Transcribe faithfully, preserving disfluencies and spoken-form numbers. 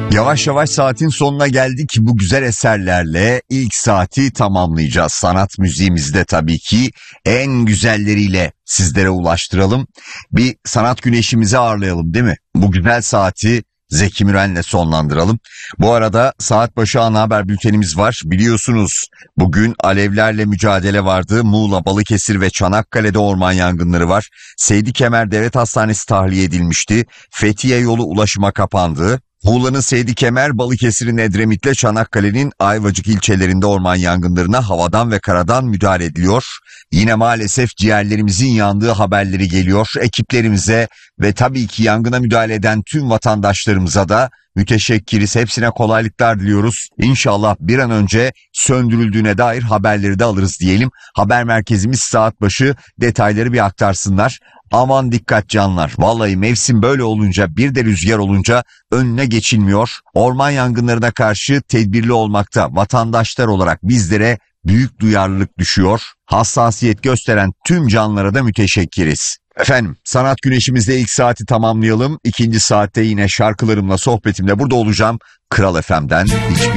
Yavaş yavaş saatin sonuna geldik. Bu güzel eserlerle ilk saati tamamlayacağız. Sanat müziğimizde tabii ki en güzelleriyle sizlere ulaştıralım. Bir sanat güneşimizi ağırlayalım, değil mi? Bu güzel saati Zeki Müren'le sonlandıralım. Bu arada saat başı ana haber bültenimiz var. Biliyorsunuz bugün alevlerle mücadele vardı. Muğla, Balıkesir ve Çanakkale'de orman yangınları var. Seydi Kemer Devlet Hastanesi tahliye edilmişti. Fethiye yolu ulaşıma kapandı. Muğla'nın Seydi Kemer, Balıkesir'in Edremit'le Çanakkale'nin Ayvacık ilçelerinde orman yangınlarına havadan ve karadan müdahale ediliyor. Yine maalesef ciğerlerimizin yandığı haberleri geliyor. Ekiplerimize ve tabii ki yangına müdahale eden tüm vatandaşlarımıza da müteşekkiriz. Hepsine kolaylıklar diliyoruz. İnşallah bir an önce söndürüldüğüne dair haberleri de alırız diyelim. Haber merkezimiz saat başı detayları bir aktarsınlar. Aman dikkat canlar. Vallahi mevsim böyle olunca, bir de rüzgar olunca önüne geçilmiyor. Orman yangınlarına karşı tedbirli olmakta vatandaşlar olarak bizlere büyük duyarlılık düşüyor. Hassasiyet gösteren tüm canlara da müteşekkiriz. Efendim, sanat güneşimizde ilk saati tamamlayalım. İkinci saatte yine şarkılarımla, sohbetimle burada olacağım. Kral F M'den hiçbir